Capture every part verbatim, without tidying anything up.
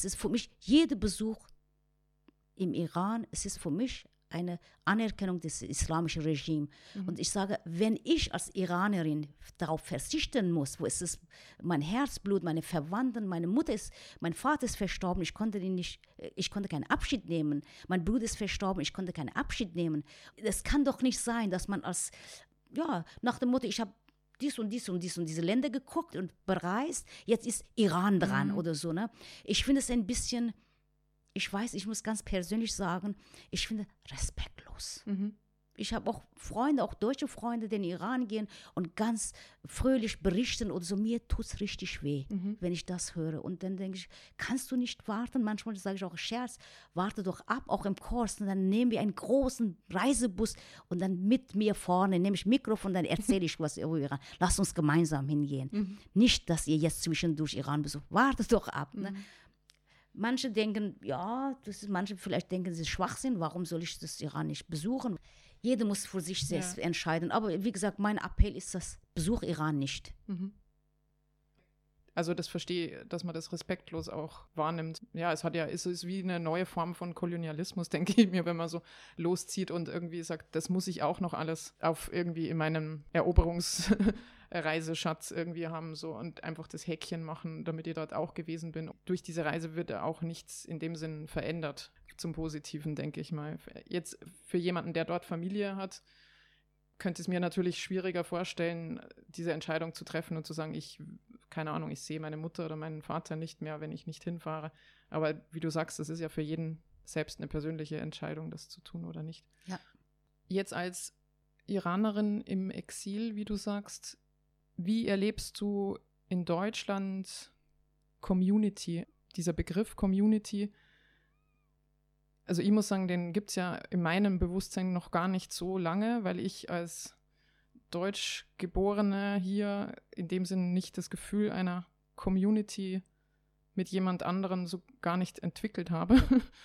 das ist für mich, jeder Besuch im Iran, es ist für mich eine Anerkennung des islamischen Regimes. Mhm. Und ich sage, wenn ich als Iranerin darauf verzichten muss, wo ist es mein Herzblut, meine Verwandten, meine Mutter ist, mein Vater ist verstorben, ich konnte ihn nicht, ich konnte keinen Abschied nehmen, mein Bruder ist verstorben, ich konnte keinen Abschied nehmen. Es kann doch nicht sein, dass man als, ja, nach dem Motto, ich habe dies und dies und dies und diese Länder geguckt und bereist, jetzt ist Iran dran mhm. oder so. Ne? Ich finde es ein bisschen, ich weiß, ich muss ganz persönlich sagen, ich finde respektlos. Mhm. Ich habe auch Freunde, auch deutsche Freunde, die in den Iran gehen und ganz fröhlich berichten oder so. Mir tut es richtig weh, mhm. wenn ich das höre. Und dann denke ich, kannst du nicht warten? Manchmal sage ich auch Scherz, warte doch ab, auch im Kurs. Und dann nehmen wir einen großen Reisebus und dann mit mir vorne nehme ich Mikrofon, dann erzähle ich was über Iran. Lass uns gemeinsam hingehen. Mhm. Nicht, dass ihr jetzt zwischendurch Iran besucht. Warte doch ab. Mhm. Ne? Manche denken, ja, das ist, manche vielleicht denken, sie ist Schwachsinn, warum soll ich das Iran nicht besuchen? Jeder muss für sich selbst ja. entscheiden. Aber wie gesagt, mein Appell ist das, besuch Iran nicht. Mhm. Also das verstehe, dass man das respektlos auch wahrnimmt. Ja, es hat ja, es ist wie eine neue Form von Kolonialismus, denke ich mir, wenn man so loszieht und irgendwie sagt, das muss ich auch noch alles auf irgendwie in meinem Eroberungsreiseschatz irgendwie haben so und einfach das Häkchen machen, damit ich dort auch gewesen bin. Durch diese Reise wird auch nichts in dem Sinn verändert zum Positiven, denke ich mal. Jetzt für jemanden, der dort Familie hat, könnte es mir natürlich schwieriger vorstellen, diese Entscheidung zu treffen und zu sagen, ich, keine Ahnung, ich sehe meine Mutter oder meinen Vater nicht mehr, wenn ich nicht hinfahre. Aber wie du sagst, das ist ja für jeden selbst eine persönliche Entscheidung, das zu tun oder nicht. Ja. Jetzt als Iranerin im Exil, wie du sagst, wie erlebst du in Deutschland Community, dieser Begriff Community? Also ich muss sagen, den gibt es ja in meinem Bewusstsein noch gar nicht so lange, weil ich als Deutschgeborene hier in dem Sinne nicht das Gefühl einer Community mit jemand anderem so gar nicht entwickelt habe.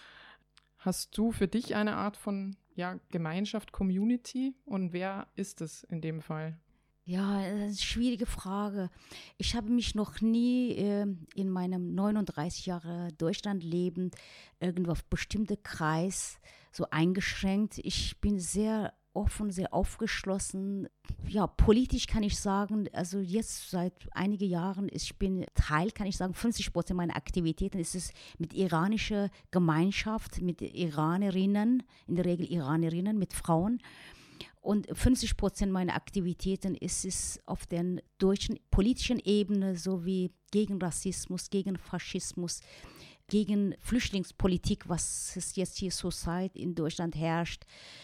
Hast du für dich eine Art von ja, Gemeinschaft, Community und wer ist es in dem Fall? Ja, das ist eine schwierige Frage. Ich habe mich noch nie äh, in meinem neununddreißig Jahre Deutschland leben irgendwo auf bestimmte Kreis so eingeschränkt. Ich bin sehr offen, sehr aufgeschlossen. Ja, politisch kann ich sagen, also jetzt seit einigen Jahren, ich bin Teil, kann ich sagen, fünfzig Prozent meiner Aktivitäten ist es mit iranischer Gemeinschaft, mit Iranerinnen, in der Regel Iranerinnen, mit Frauen. Und fünfzig Prozent meiner Aktivitäten ist es auf der deutschen politischen Ebene sowie gegen Rassismus, gegen Faschismus, gegen Flüchtlingspolitik, was es jetzt hier zurzeit in Deutschland herrscht.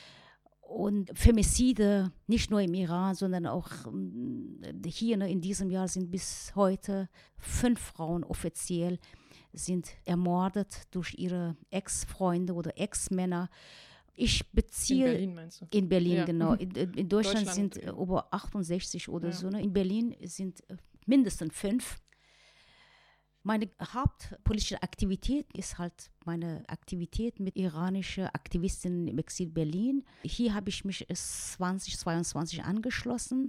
Und Femizide, nicht nur im Iran, sondern auch hier in diesem Jahr sind bis heute fünf Frauen offiziell sind ermordet durch ihre Ex-Freunde oder Ex-Männer. Ich beziehe. In Berlin meinst du? In Berlin, ja. Genau. In, in Deutschland, Deutschland sind äh, über achtundsechzig oder ja. so. Ne? In Berlin sind äh, mindestens fünf. Meine hauptpolitische Aktivität ist halt meine Aktivität mit iranischen Aktivistinnen im Exil Berlin. Hier habe ich mich zwanzig zweiundzwanzig angeschlossen.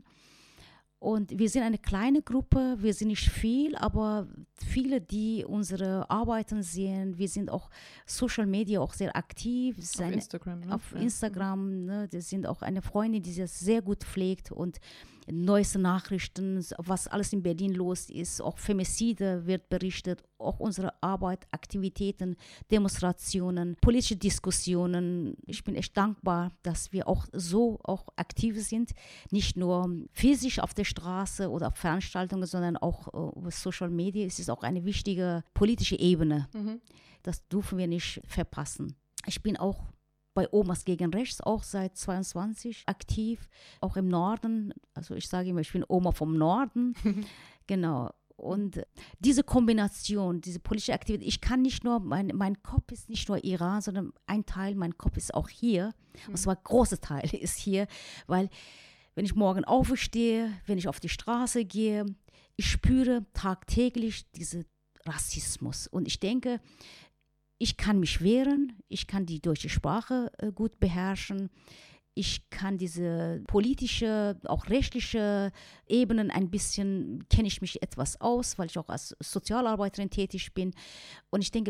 Und wir sind eine kleine Gruppe, wir sind nicht viel, aber viele, die unsere Arbeiten sehen, wir sind auch Social Media auch sehr aktiv. Auf eine, Instagram. Ne? Auf ja. Instagram, ne, das sind auch eine Freundin, die das sehr gut pflegt und neueste Nachrichten, was alles in Berlin los ist, auch Femizide wird berichtet, auch unsere Arbeit, Aktivitäten, Demonstrationen, politische Diskussionen. Ich bin echt dankbar, dass wir auch so auch aktiv sind, nicht nur physisch auf der Straße oder auf Veranstaltungen, sondern auch über Social Media. Es ist auch eine wichtige politische Ebene. Mhm. Das dürfen wir nicht verpassen. Ich bin auch bei Omas gegen Rechts auch seit zweiundzwanzig aktiv, auch im Norden. Also ich sage immer, ich bin Oma vom Norden. Genau. Und diese Kombination, diese politische Aktivität, ich kann nicht nur, mein, mein Kopf ist nicht nur Iran, sondern ein Teil, mein Kopf ist auch hier. Mhm. Und zwar ein großer Teil ist hier, weil wenn ich morgen aufstehe, wenn ich auf die Straße gehe, ich spüre tagtäglich diesen Rassismus. Und ich denke, ich kann mich wehren, ich kann die deutsche Sprache äh, gut beherrschen, ich kann diese politische, auch rechtliche Ebenen ein bisschen, kenne ich mich etwas aus, weil ich auch als Sozialarbeiterin tätig bin. Und ich denke,